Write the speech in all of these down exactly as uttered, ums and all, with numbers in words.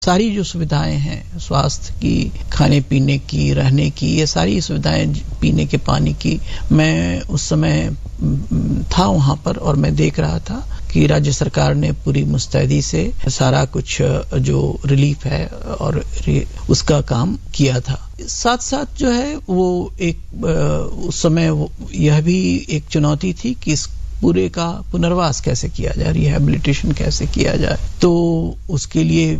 सारी जो सुविधाएं हैं स्वास्थ्य की, खाने पीने की, रहने की, ये सारी सुविधाएं, पीने के पानी की, मैं उस समय था वहां पर और मैं देख रहा था कि राज्य सरकार ने पूरी मुस्तैदी से सारा कुछ जो रिलीफ है और उसका काम किया था। साथ साथ जो है वो एक उस समय यह भी एक चुनौती थी कि इस पूरे का पुनर्वास कैसे किया जाए, रिहैबिलिटेशन कैसे किया जाए। तो उसके लिए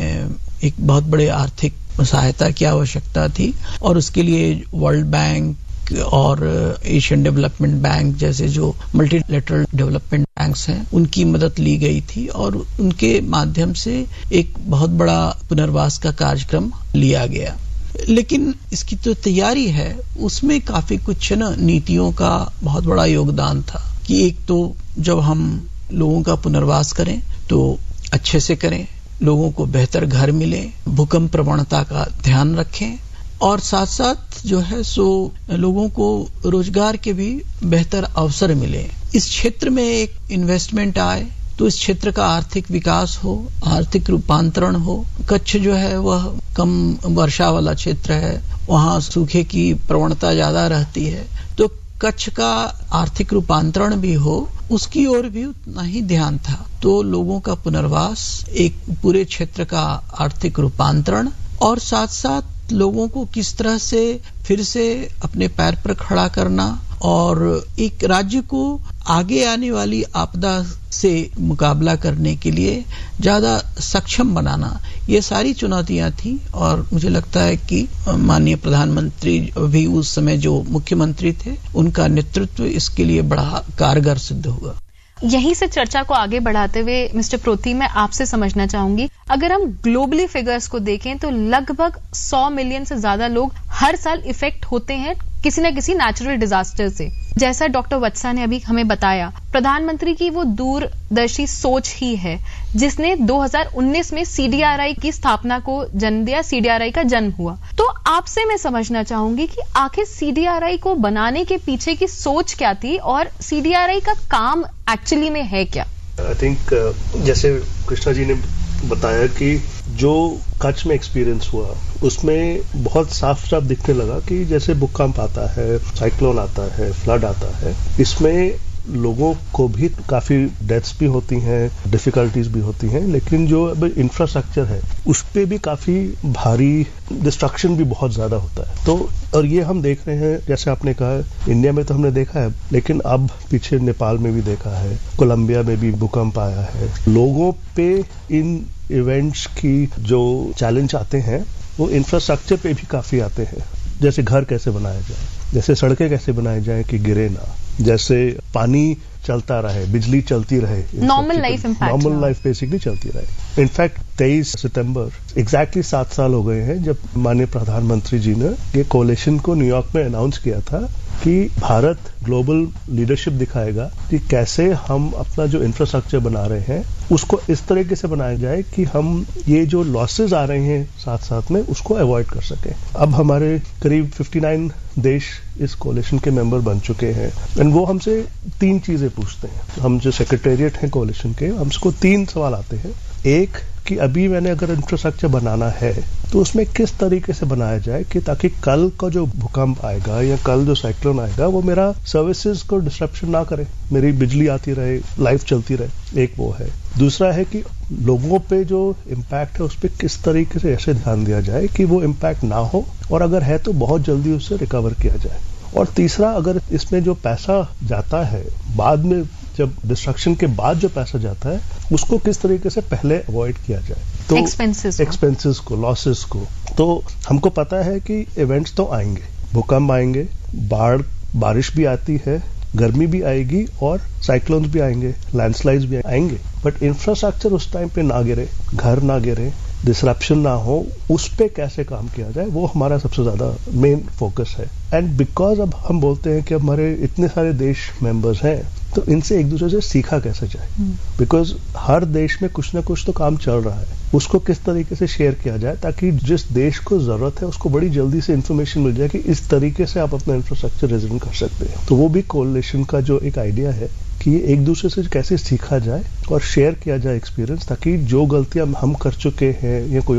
एक बहुत बड़े आर्थिक सहायता की आवश्यकता थी और उसके लिए वर्ल्ड बैंक और एशियन डेवलपमेंट बैंक जैसे जो मल्टीलेटरल डेवलपमेंट बैंक्स हैं उनकी मदद ली गई थी और उनके माध्यम से एक बहुत बड़ा पुनर्वास का कार्यक्रम लिया गया। लेकिन इसकी तो तैयारी है, उसमें काफी कुछ न नीतियों का बहुत बड़ा योगदान था कि एक तो जब हम लोगों का पुनर्वास करें तो अच्छे से करें, लोगों को बेहतर घर मिले, भूकंप प्रवणता का ध्यान रखें और साथ साथ जो है सो लोगों को रोजगार के भी बेहतर अवसर मिले। इस क्षेत्र में एक इन्वेस्टमेंट आए तो इस क्षेत्र का आर्थिक विकास हो, आर्थिक रूपांतरण हो। कच्छ जो है वह कम वर्षा वाला क्षेत्र है, वहां सूखे की प्रवणता ज्यादा रहती है, तो कच्छ का आर्थिक रूपांतरण भी हो, उसकी ओर भी उतना ही ध्यान था। तो लोगों का पुनर्वास, एक पूरे क्षेत्र का आर्थिक रूपांतरण और साथ साथ लोगों को किस तरह से फिर से अपने पैर पर खड़ा करना और एक राज्य को आगे आने वाली आपदा से मुकाबला करने के लिए ज्यादा सक्षम बनाना, ये सारी चुनौतियां थी। और मुझे लगता है कि माननीय प्रधानमंत्री भी उस समय जो मुख्यमंत्री थे, उनका नेतृत्व इसके लिए बड़ा कारगर सिद्ध हुआ। यहीं से चर्चा को आगे बढ़ाते हुए मिस्टर प्रोती, मैं आपसे समझना चाहूंगी, अगर हम ग्लोबली फिगर्स को देखें तो लगभग सौ मिलियन से ज्यादा लोग हर साल इफेक्ट होते हैं किसी न किसी नेचुरल डिजास्टर से। जैसा डॉक्टर वत्सा ने अभी हमें बताया, प्रधानमंत्री की वो दूरदर्शी सोच ही है जिसने दो हज़ार उन्नीस में सीडीआरआई की स्थापना को जन्म दिया, सीडीआरआई का जन्म हुआ। तो आपसे मैं समझना चाहूंगी कि आखिर सीडीआरआई को बनाने के पीछे की सोच क्या थी और सीडीआरआई का काम एक्चुअली में है क्या? आई थिंक uh, जैसे कृष्णा जी ने बताया कि जो कच्छ में एक्सपीरियंस हुआ उसमें बहुत साफ साफ दिखने लगा कि जैसे भूकंप आता है, साइक्लोन आता है, फ्लड आता है, इसमें लोगों को भी काफी डेथ्स भी होती हैं, डिफिकल्टीज भी होती हैं, लेकिन जो अब इंफ्रास्ट्रक्चर है उस पे भी काफी भारी डिस्ट्रक्शन भी बहुत ज्यादा होता है। तो और ये हम देख रहे हैं, जैसे आपने कहा, इंडिया में तो हमने देखा है, लेकिन अब पीछे नेपाल में भी देखा है, कोलंबिया में भी भूकंप आया है। लोगों पे इन इवेंट्स की जो चैलेंज आते हैं वो इंफ्रास्ट्रक्चर पे भी काफी आते हैं। जैसे घर कैसे बनाया जाए, जैसे सड़कें कैसे बनाई जाए कि गिरे ना, जैसे पानी चलता रहे, बिजली चलती रहे, normal life impact normal life basically चलती रहे। इनफैक्ट तेईस सितंबर एग्जैक्टली सात साल हो गए हैं जब माननीय प्रधानमंत्री जी ने ये कोalition को न्यूयॉर्क में अनाउंस किया था कि भारत ग्लोबल लीडरशिप दिखाएगा कि कैसे हम अपना जो इंफ्रास्ट्रक्चर बना रहे हैं उसको इस तरीके से बनाया जाए कि हम ये जो लॉसेस आ रहे हैं साथ साथ में उसको अवॉइड कर सकें। अब हमारे करीब उनसठ देश इस कोalition के मेंबर बन चुके हैं एंड वो हमसे तीन चीजें पूछते हैं। हम जो सेक्रेटेरिएट हैं कोalition के, हमको तीन सवाल आते हैं। एक कि अभी मैंने अगर इंफ्रास्ट्रक्चर बनाना है तो उसमें किस तरीके से बनाया जाए कि ताकि कल का जो भूकंप आएगा या कल जो साइक्लोन आएगा वो मेरा सर्विसेज को डिस्ट्रप्शन ना करे, मेरी बिजली आती रहे, लाइफ चलती रहे। एक वो है। दूसरा है कि लोगों पे जो इम्पैक्ट है उस पर किस तरीके से ऐसे ध्यान दिया जाए कि वो इम्पैक्ट ना हो और अगर है तो बहुत जल्दी उससे रिकवर किया जाए। और तीसरा, अगर इसमें जो पैसा जाता है बाद में, जब डिस्ट्रक्शन के बाद जो पैसा जाता है उसको किस तरीके से पहले अवॉइड किया जाए, तो एक्सपेंसेस एक्सपेंसेस को, लॉसेस को। तो हमको पता है कि इवेंट्स तो आएंगे, भूकंप आएंगे, बाढ़, बारिश भी आती है, गर्मी भी आएगी और साइक्लोन्स भी आएंगे, लैंडस्लाइड्स भी आएंगे, बट इंफ्रास्ट्रक्चर उस टाइम पे ना गिरे, घर ना गिरे, डिसरप्शन ना हो, उस पे कैसे काम किया जाए, वो हमारा सबसे ज्यादा मेन फोकस है। एंड बिकॉज अब हम बोलते हैं कि हमारे इतने सारे देश मेंबर्स हैं तो इनसे एक दूसरे से सीखा कैसे जाए, बिकॉज हर देश में कुछ ना कुछ तो काम चल रहा है, उसको किस तरीके से शेयर किया जाए ताकि जिस देश को जरूरत है उसको बड़ी जल्दी से इन्फॉर्मेशन मिल जाए कि इस तरीके से आप अपना इंफ्रास्ट्रक्चर रेजिडेंट कर सकते हैं। तो वो भी कोalition का जो एक आइडिया है कि एक दूसरे से कैसे सीखा जाए और शेयर किया जाए एक्सपीरियंस, ताकि जो गलतियां हम कर चुके हैं या कोई